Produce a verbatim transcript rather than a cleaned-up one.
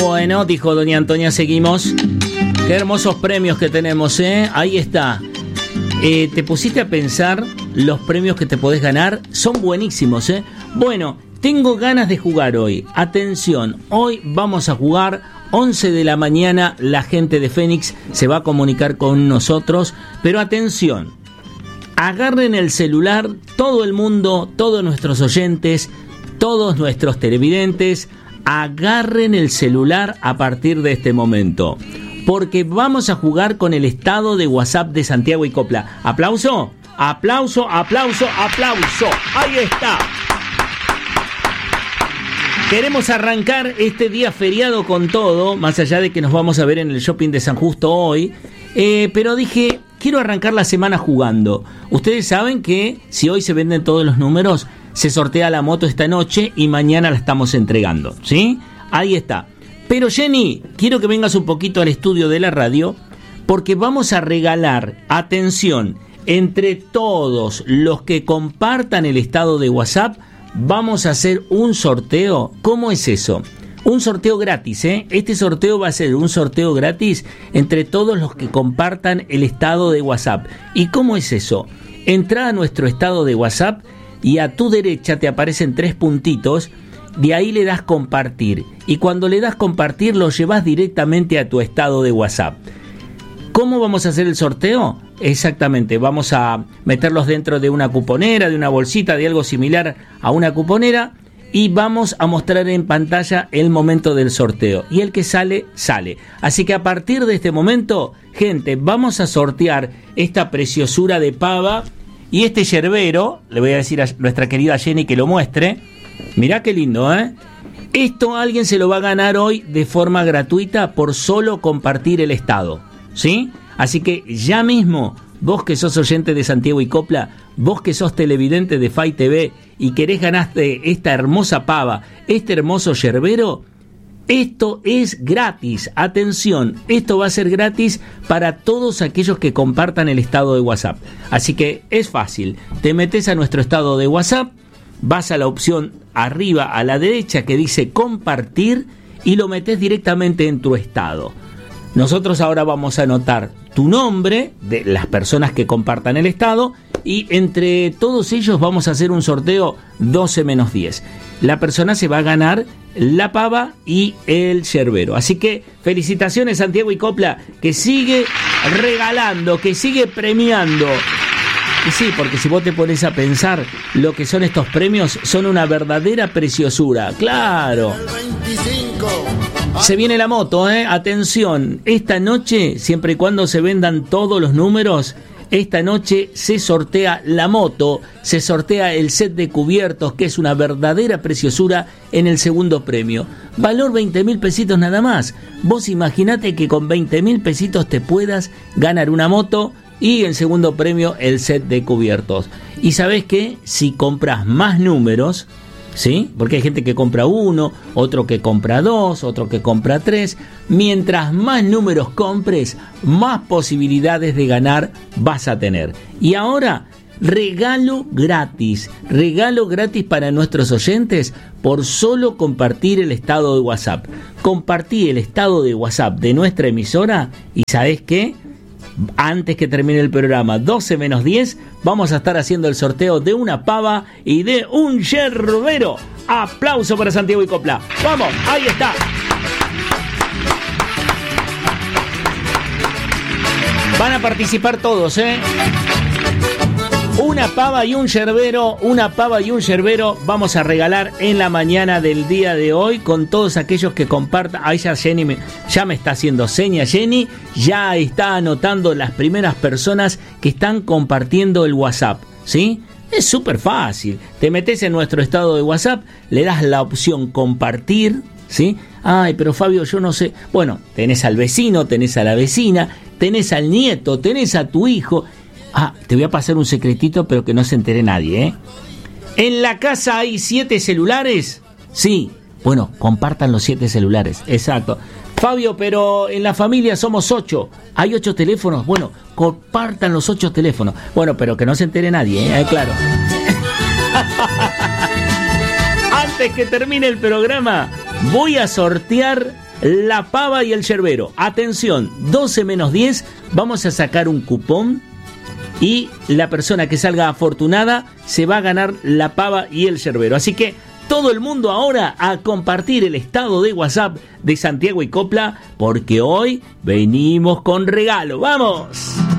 Bueno, dijo doña Antonia, seguimos. Qué hermosos premios que tenemos, ¿eh? Ahí está. Eh, ¿Te pusiste a pensar los premios que te podés ganar? Son buenísimos, ¿eh? Bueno, tengo ganas de jugar hoy. Atención, hoy vamos a jugar once de la mañana. La gente de Fénix se va a comunicar con nosotros. Pero atención, agarren el celular, todo el mundo, todos nuestros oyentes, todos nuestros televidentes, agarren el celular a partir de este momento, porque vamos a jugar con el estado de WhatsApp de Santiago y Copla. ¿Aplauso? Aplauso, aplauso, aplauso. Ahí está. Queremos arrancar este día feriado con todo, más allá de que nos vamos a ver en el shopping de San Justo hoy, eh, pero dije, quiero arrancar la semana jugando. Ustedes saben que si hoy se venden todos los números, se sortea la moto esta noche y mañana la estamos entregando, ¿sí? Ahí está. Pero Jenny, quiero que vengas un poquito al estudio de la radio, porque vamos a regalar, atención, entre todos los que compartan el estado de WhatsApp, vamos a hacer un sorteo. ¿Cómo es eso? Un sorteo gratis, ¿eh? Este sorteo va a ser un sorteo gratis entre todos los que compartan el estado de WhatsApp. ¿Y cómo es eso? Entra a nuestro estado de WhatsApp y a tu derecha te aparecen tres puntitos, de ahí le das compartir. Y cuando le das compartir lo llevas directamente a tu estado de WhatsApp. ¿Cómo vamos a hacer el sorteo? Exactamente, vamos a meterlos dentro de una cuponera, de una bolsita, de algo similar a una cuponera, y vamos a mostrar en pantalla el momento del sorteo. Y el que sale, sale. Así que a partir de este momento, gente, vamos a sortear esta preciosura de pava y este yerbero. Le voy a decir a nuestra querida Jenny que lo muestre. Mirá qué lindo, ¿eh? Esto alguien se lo va a ganar hoy de forma gratuita por solo compartir el estado, ¿sí? Así que ya mismo, vos que sos oyente de Santiago y Copla, vos que sos televidente de F A I T V y querés ganarte esta hermosa pava, este hermoso yerbero, esto es gratis. Atención, esto va a ser gratis para todos aquellos que compartan el estado de WhatsApp. Así que es fácil, te metes a nuestro estado de WhatsApp, vas a la opción arriba a la derecha que dice compartir y lo metes directamente en tu estado. Nosotros ahora vamos a anotar tu nombre de las personas que compartan el estado y entre todos ellos vamos a hacer un sorteo doce menos diez. La persona se va a ganar la pava y el yerbero. Así que felicitaciones Santiago y Copla, que sigue regalando, que sigue premiando. Y sí, porque si vos te pones a pensar lo que son estos premios, son una verdadera preciosura. ¡Claro! Se viene la moto, ¿eh? Atención, esta noche, siempre y cuando se vendan todos los números, esta noche se sortea la moto, se sortea el set de cubiertos, que es una verdadera preciosura en el segundo premio. Valor veinte mil pesitos nada más. Vos imaginate que con veinte mil pesitos te puedas ganar una moto y el segundo premio el set de cubiertos. Y ¿sabés qué? Si compras más números, ¿sí? Porque hay gente que compra uno, otro que compra dos, otro que compra tres. Mientras más números compres, más posibilidades de ganar vas a tener. Y ahora, regalo gratis. Regalo gratis para nuestros oyentes por solo compartir el estado de WhatsApp. Compartí el estado de WhatsApp de nuestra emisora y ¿sabés qué? Antes que termine el programa, doce menos diez, vamos a estar haciendo el sorteo de una pava y de un yerbero. Aplauso para Santiago y Copla. Vamos, ahí está. Van a participar todos, ¿eh? Una pava y un yerbero, una pava y un yerbero vamos a regalar en la mañana del día de hoy con todos aquellos que compartan. Ahí ya Jenny me, ya me está haciendo seña, Jenny, ya está anotando las primeras personas que están compartiendo el WhatsApp, ¿sí? Es súper fácil, te metes en nuestro estado de WhatsApp, le das la opción compartir, ¿sí? Ay, pero Fabio, yo no sé. Bueno, tenés al vecino, tenés a la vecina, tenés al nieto, tenés a tu hijo. Ah, te voy a pasar un secretito, pero que no se entere nadie, ¿eh? ¿En la casa hay siete celulares? Sí. Bueno, compartan los siete celulares. Exacto. Fabio, pero en la familia somos ocho. ¿Hay ocho teléfonos? Bueno, compartan los ocho teléfonos. Bueno, pero que no se entere nadie, ¿eh? Claro. Antes que termine el programa, voy a sortear La Pava y el Yerbero. Atención, doce menos diez, vamos a sacar un cupón y la persona que salga afortunada se va a ganar la Pava y el Yerbero. Así que todo el mundo ahora a compartir el estado de WhatsApp de Santiago y Copla, porque hoy venimos con regalo. ¡Vamos!